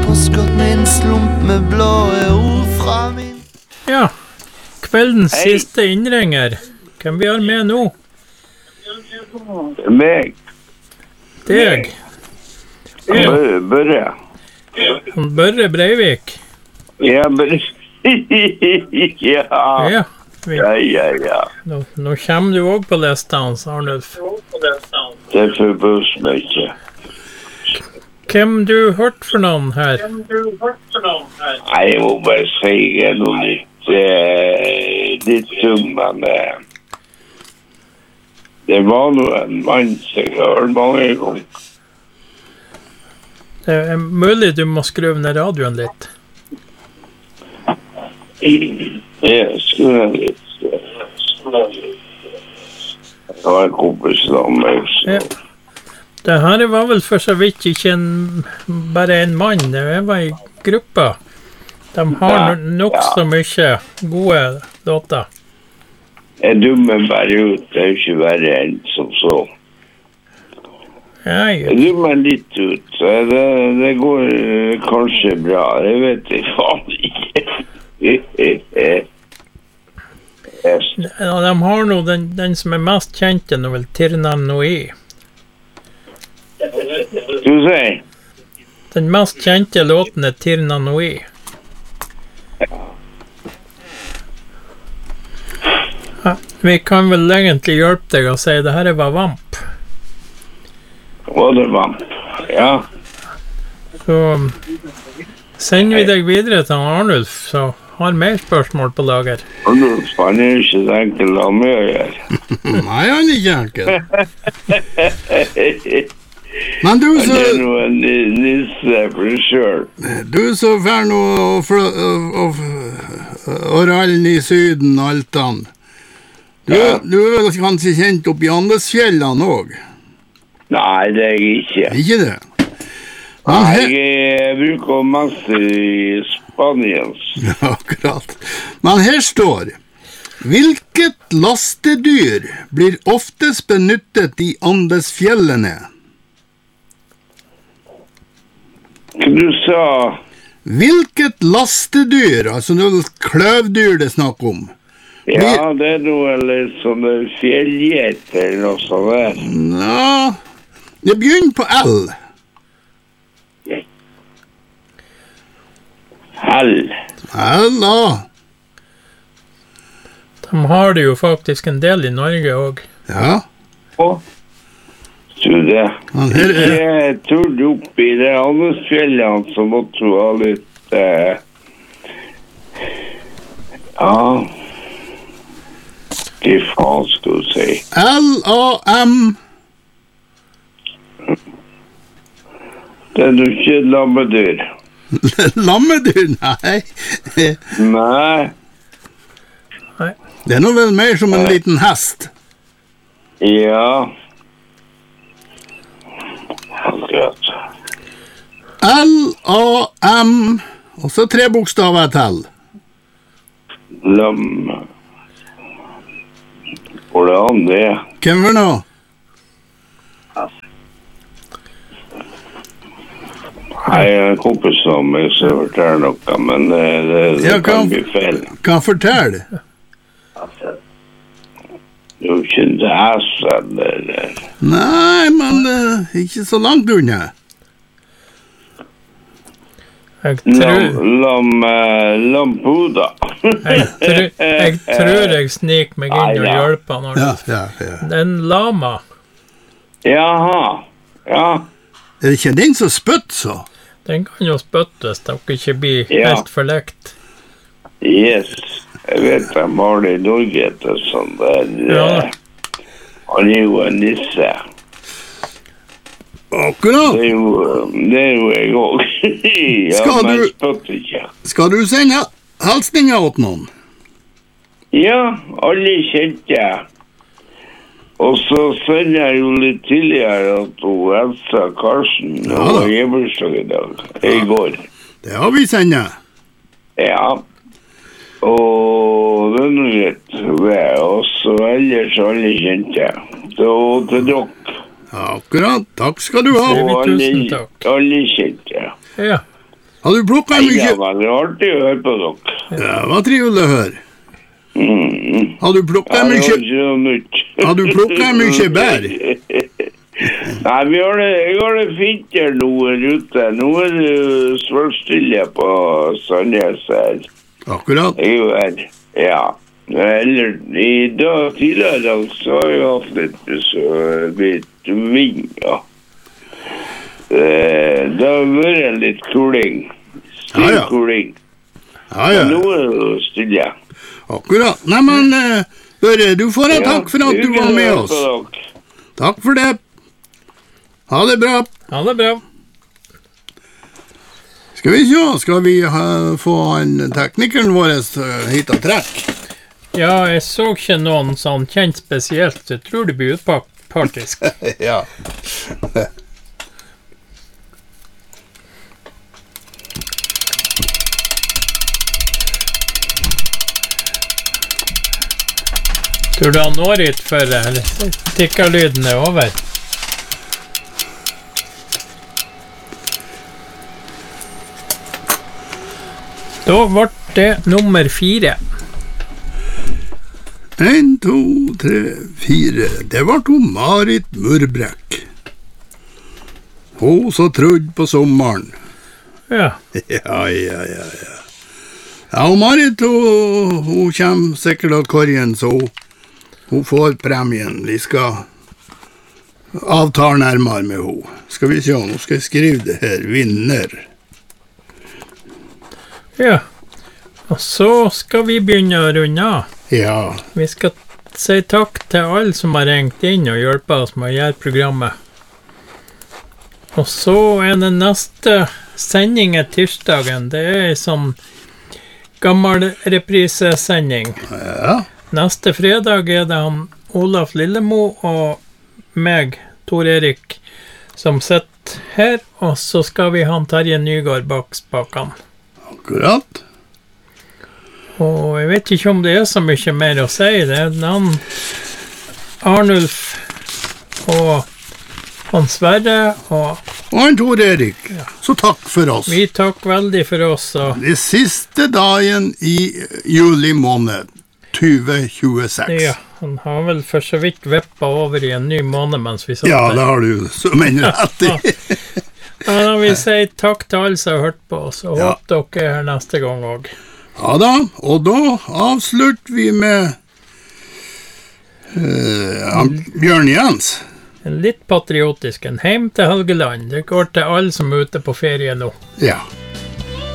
Postkort med en slump med blå ord fra min. Ja, kveldens siste innringer. Hvem vi har med nå? Meg. Deg. Børre. Børre Breivik. Ja, Børre. Ja. Ja. Nå kommer du også på lista hans, Arnulf. Det forbøs meg ikke. Hvem du hørt for noen her? Nei, jeg må bare si noe litt men det var noe en mann som jeg har hørt mange ganger. Det er mulig du må skru ned radioen litt. Jeg skulle litt. Det var en kompis av meg. Ja. Det her var vel for så vidt ikke bare en mann, det var en gruppe. De har nok så mye gode låter. Jeg dummer bare ut, det er ikke verre enn som så. Jeg dummer litt ut, så det går kanskje bra, det vet jeg faen ikke. Ja, de har nå den som er mest kjent, er vel Tirnan Noi. Du sier? Den mest kjente låten er Tirnan Noi. Ja, vi kan vel egentlig hjelpe deg å si det her var Vamp. Var det Vamp? Ja. Så sender vi deg videre til Arnulf, så har mer spørsmål på lager. Arnulf, han er ikke så enkel å med å gjøre. Nei, han er ikke enkel. Men du så... Det er noe nisse for deg selv. Du så fær noe Oralen i Syden, Altan. Du er vel kanskje kjent opp i Andesfjellene også? Nei, det er jeg ikke. Ikke det? Jeg bruker masse i Spanien. Ja, akkurat. Men her står: hvilket lastedyr blir oftest benyttet i Andesfjellene? Du sa... Hvilket lastedyr, altså noe kløvdyr det snakker om? Ja, det er noe litt sånn fjellgjet eller noe sånt der. Ja, det begynner på L. L. L, da. De har det jo faktisk en del i Norge også. Ja. Du det. Jeg turde opp i det Andesfjellene, så måtte du ha litt... ja... Hva faen skal du si? L-A-M. Det er jo ikke et lammedyr. Lammedyr? Nei. Nei. Det er noe vel mer som en liten hest. Ja. Akkurat. L-A-M. Og så 3 bokstaver til. Lam... Hvor er han det? Hvem var nå? Jeg er en kompis som jeg skal fortelle noe, men det kan bli feil. Kan fortelle? Det er jo ikke en æs eller... Nei, men ikke så langt unna. Lampuda. Jeg tror jeg sniker meg inn og hjelper han. Ja. Det er en lama. Jaha, ja. Er det ikke den som spytter så? Den kan jo spyttes, det kan ikke bli helt forlekt. Yes, jeg vet de har det i Norge etter sånn der. Ja. Han er jo en nisse. Akkurat. Det er jo jeg også. Skal du sende hilsninger til noen? Ja, alle kjente. Og så sender jeg jo litt tidligere at hun Elsa Karsten og Jebursdag i dag. I går. Det har vi sendt. Ja. Og det er noe greit. Og så ellers alle kjente. Og til dere. Akkurat, takk skal du ha. Og alle kjente. Ja. Har du plukket Ja, mye? men det er artig å høre på dere. Ja, hva trivelig å høre. Har du Ja, plukket det var mye? ikke noe nytt. Har du plukket mye bær? Nei, jeg har det fint her nå ute. Nå er det svølstille på Sandnes her. Akkurat. Jeg er jo her, ja. Eller, tidligere i dag så har jeg hatt litt vind, ja. Det har vært litt kuling. Ja. Kuling. Ja, Men ja. nå er det stille. Akkurat. Nei, men, Børre, du får ha takk for at du var med oss. Takk for det. Ha det bra. Ha det bra. Skal vi se, skal vi få teknikeren vår hit og trekk? Ja, jeg så ikke noen sånn kjent spesielt, så jeg tror det blir utpartisk. Ja. Tror du han når hit før tikkerlyden er over? Da ble det nummer 4. 1, 2, 3, 4. Det var Marit Murbrekk. Hun så trodde på sommeren. Ja. Ja. Ja, og Marit, hun kommer sikkert til korgen, så hun får premien. Vi skal avtale nærmere med henne. Skal vi se, nå skal jeg skrive det her, vinner. Ja. Og så skal vi begynne å runde av. Ja, Vi skal si takk til alle som har ringt inn og hjulpet oss med å gjøre programmet. Og så er det neste sending tirsdagen. Det er en sånn gammel reprisesending. ja, Neste fredag er det han Olaf Lillemo og meg, Tor Erik, som sitter her, og så skal vi ha Terje Nygaard bak spakene. akkurat. Og jeg vet ikke om det er så mye mer å si. Det er han Arnulf og han Sverre, og Og han Tor Erik, så takk for oss. vi takker veldig for oss. Og Det siste dagen i juli måned 2026. ja, han har vel for så vidt vippet over i en ny måned mens vi satt Ja, det der. har du så men rett i. Ja, da vil jeg si takk til alle som har hørt på oss, og Ja. håper dere er her neste gang også. Ja da, og da avslutter vi med Bjørn Jens. En litt patriotisk, en heim til Helgeland. Det går til alle som er ute på ferie nå. Ja.